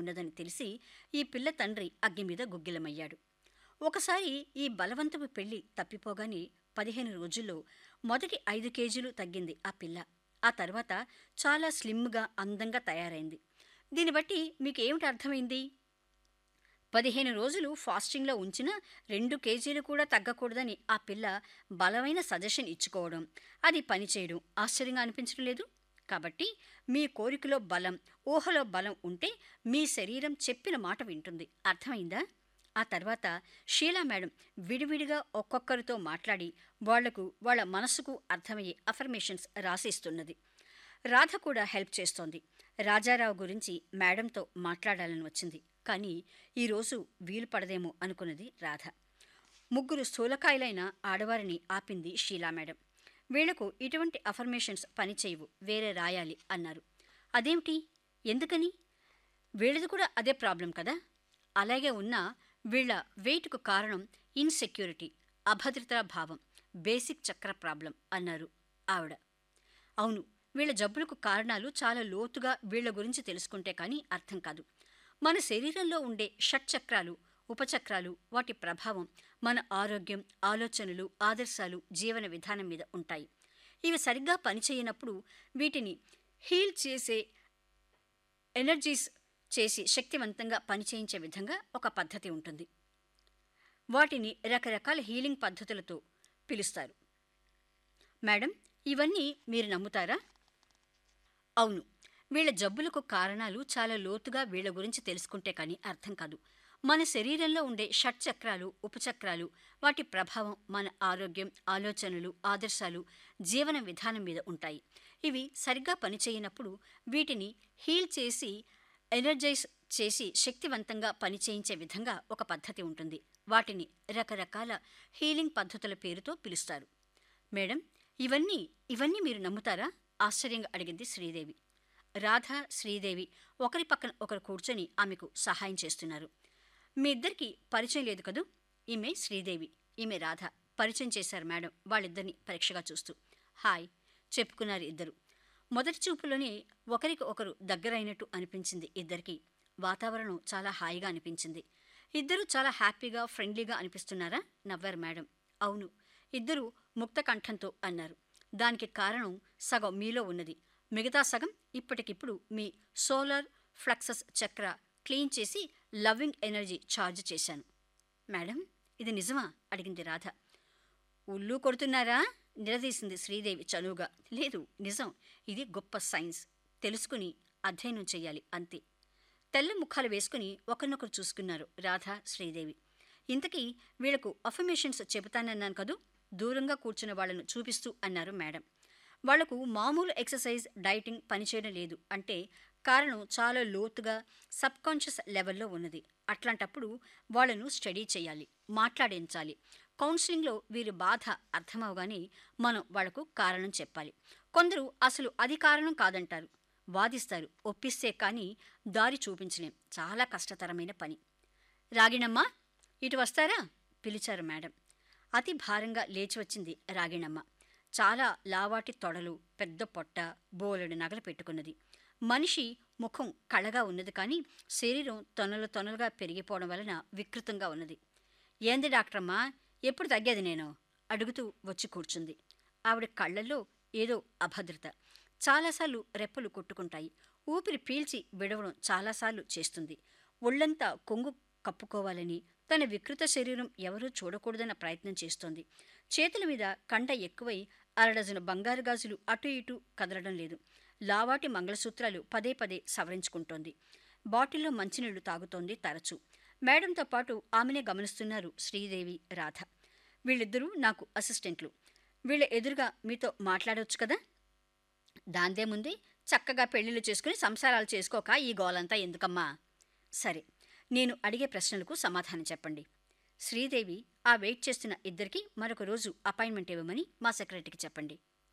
ఉండదని తెలిసి ఈ పిల్ల తండ్రి అగ్గి మీద గుగ్గిలమయ్యాడు. ఒకసారి ఈ బలవంతపు పెళ్లి తప్పిపోగానే 15 రోజుల్లో మొదటి 5 కేజీలు తగ్గింది ఆ పిల్ల. ఆ తర్వాత చాలా స్లిమ్గా అందంగా తయారైంది. దీన్ని బట్టి మీకు ఏమిటి అర్థమైంది? 15 రోజులు ఫాస్టింగ్లో ఉంచినా 2 కేజీలు కూడా తగ్గకూడదని ఆ పిల్ల బలమైన సజెషన్ ఇచ్చుకోవడం, అది పనిచేయడం ఆశ్చర్యంగా అనిపించడం లేదు? కాబట్టి మీ కోరికలో బలం, ఊహలో బలం ఉంటే మీ శరీరం చెప్పిన మాట వింటుంది. అర్థమైందా? ఆ తర్వాత షీలా మేడం విడివిడిగా ఒక్కొక్కరితో మాట్లాడి వాళ్లకు వాళ్ళ మనసుకు అర్థమయ్యే అఫర్మేషన్స్ రాసిస్తున్నది. రాధ కూడా హెల్ప్ చేస్తోంది. రాజారావు గురించి మేడంతో మాట్లాడాలని వచ్చింది. కానీ ఈరోజు వీలు పడదేమో అనుకున్నది రాధ. 3 స్థూలకాయలైన ఆడవారిని ఆపింది షీలా మేడం. వీళ్లకు ఇటువంటి అఫర్మేషన్స్ పనిచేయవు, వేరే రాయాలి అన్నారు. అదేమిటి? ఎందుకని? వీళ్ళది కూడా అదే ప్రాబ్లం కదా. అలాగే ఉన్నా వీళ్ళ వెయిట్కు కారణం ఇన్సెక్యూరిటీ, అభద్రతా భావం, బేసిక్ చక్ర ప్రాబ్లం అన్నారు ఆవిడ. అవును, వీళ్ళ జబ్బులకు కారణాలు చాలా లోతుగా వీళ్ల గురించి తెలుసుకుంటే కానీ అర్థం కాదు. మన శరీరంలో ఉండే షట్చక్రాలు, ఉపచక్రాలు, వాటి ప్రభావం మన ఆరోగ్యం, ఆలోచనలు, ఆదర్శాలు, జీవన విధానం మీద ఉంటాయి. ఇవి సరిగ్గా పనిచేయనప్పుడు వీటిని హీల్ చేసే ఎనర్జీస్ చేసి శక్తివంతంగా పనిచేయించే విధంగా ఒక పద్ధతి ఉంటుంది. వాటిని రకరకాల హీలింగ్ పద్ధతులతో పిలుస్తారు. మేడం, ఇవన్నీ మీరు నమ్ముతారా? అవును, వీళ్ళ జబ్బులకు కారణాలు చాలా లోతుగా వీళ్ళ గురించి తెలుసుకుంటే కానీ అర్థం కాదు. మన శరీరంలో ఉండే షట్చక్రాలు, ఉపచక్రాలు, వాటి ప్రభావం మన ఆరోగ్యం, ఆలోచనలు, ఆదర్శాలు, జీవన విధానం మీద ఉంటాయి. ఇవి సరిగ్గా పనిచేయనప్పుడు వీటిని హీల్ చేసి ఎనర్జైజ్ చేసి శక్తివంతంగా పనిచేయించే విధంగా ఒక పద్ధతి ఉంటుంది. వాటిని రకరకాల హీలింగ్ పద్ధతుల పేరుతో పిలుస్తారు. మేడం, ఇవన్నీ మీరు నమ్ముతారా? ఆశ్చర్యంగా అడిగింది శ్రీదేవి. రాధ, శ్రీదేవి ఒకరి పక్కన ఒకరు కూర్చొని ఆమెకు సహాయం చేస్తున్నారు. మీ ఇద్దరికి పరిచయం లేదు కదూ? ఈమె శ్రీదేవి, ఈమె రాధ. పరిచయం చేశారు మేడం వాళ్ళిద్దరిని పరీక్షగా చూస్తూ. హాయ్ చెప్పుకున్నారు ఇద్దరు. మొదటి చూపులోనే ఒకరికి ఒకరు దగ్గరైనట్టు అనిపించింది ఇద్దరికి. వాతావరణం చాలా హాయిగా అనిపించింది. ఇద్దరూ చాలా హ్యాపీగా, ఫ్రెండ్లీగా అనిపిస్తున్నారా? నవ్వారు మేడం. అవును, ఇద్దరూ ముక్త కంఠంతో అన్నారు. దానికి కారణం సగం మీలో ఉన్నది, మిగతా సగం ఇప్పటికిప్పుడు మీ సోలార్ ఫ్లక్సస్ చక్ర క్లీన్ చేసి లవ్వింగ్ ఎనర్జీ ఛార్జ్ చేశాను. మేడం, ఇది నిజమా? అడిగింది రాధ. ఉల్లు కొడుతున్నారా? నిలదీసింది శ్రీదేవి చనువుగా. లేదు, నిజం. ఇది గొప్ప సైన్స్. తెలుసుకుని అధ్యయనం చెయ్యాలి అంతే. తెల్ల ముఖాలు వేసుకుని ఒకరినొకరు చూసుకున్నారు రాధ, శ్రీదేవి. ఇంతకీ వీళ్లకు అఫర్మేషన్స్ చెబుతానన్నాను కదూ, దూరంగా కూర్చున్న వాళ్లను చూపిస్తూ అన్నారు మేడం. వాళ్లకు మామూలు ఎక్సర్సైజ్, డైటింగ్ పనిచేయడం లేదు అంటే కారణం చాలా లోతుగా సబ్కాన్షియస్ లెవెల్లో ఉన్నది. అట్లాంటప్పుడు వాళ్లను స్టడీ చేయాలి, మాట్లాడించాలి. కౌన్సిలింగ్లో వీరి బాధ అర్థమవగానే మనం వాళ్లకు కారణం చెప్పాలి. కొందరు అసలు అది కారణం కాదంటారు, వాదిస్తారు. ఒప్పిస్తే కానీ దారి చూపించలేం. చాలా కష్టతరమైన పని. రాగిణమ్మ, ఇటు వస్తారా? పిలిచారు మేడం. అతి భారంగా లేచి వచ్చింది రాగిణమ్మ. చాలా లావాటి తొడలు, పెద్ద పొట్ట, బోలెడు నగలు పెట్టుకున్నది. మనిషి ముఖం కళగా ఉన్నది, కానీ శరీరం తొనలుగా పెరిగిపోవడం వలన వికృతంగా ఉన్నది. ఏంది డాక్టరమ్మా, ఎప్పుడు తగ్గేది నేను? అడుగుతూ వచ్చి కూర్చుంది. ఆవిడ కళ్లల్లో ఏదో అభద్రత. చాలాసార్లు రెప్పలు కొట్టుకుంటాయి. ఊపిరి పీల్చి విడవడం చాలాసార్లు చేస్తుంది. ఒళ్లంతా కొంగు కప్పుకోవాలని, తన వికృత శరీరం ఎవరూ చూడకూడదన్న ప్రయత్నం చేస్తోంది. చేతుల మీద కండ ఎక్కువై 1/2 డజను బంగారు గాజులు అటు ఇటు కదలడం లేదు. లావాటి మంగళసూత్రాలు పదే పదే సవరించుకుంటోంది. బాటిల్లో మంచినీళ్లు తాగుతోంది తరచూ. మేడంతో పాటు ఆమెనే గమనిస్తున్నారు శ్రీదేవి, రాధ. వీళ్ళిద్దరూ నాకు అసిస్టెంట్లు. వీళ్ళ ఎదురుగా మీతో మాట్లాడవచ్చు కదా? దాందేముంది, చక్కగా పెళ్లిళ్ళు చేసుకుని సంసారాలు చేసుకోక ఈ గోలంతా ఎందుకమ్మా? సరే, నేను అడిగే ప్రశ్నలకు సమాధానం చెప్పండి. శ్రీదేవి, ఆ వెయిట్ చేస్తున్న ఇద్దరికి మరొక రోజు అపాయింట్మెంట్ ఇవ్వమని మా సెక్రటరీకి చెప్పండి.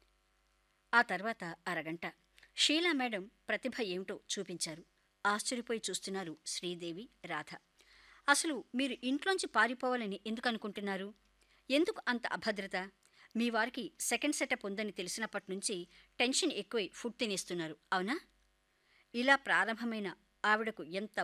ఆ తర్వాత అరగంట షీలా మేడం ప్రతిభ ఏమిటో చూపించారు. ఆశ్చర్యపోయి చూస్తున్నారు శ్రీదేవి, రాధ. అసలు మీరు ఇంట్లోంచి పారిపోవాలని ఎందుకు అనుకుంటున్నారు? ఎందుకు అంత అభద్రత? మీ వారికి సెకండ్ సెటప్ ఉందని తెలిసినప్పటి నుంచి టెన్షన్ ఎక్కువై ఫుడ్ తినేస్తున్నారు, అవునా? ఇలా ప్రారంభమైన ఆవిడకు ఎంత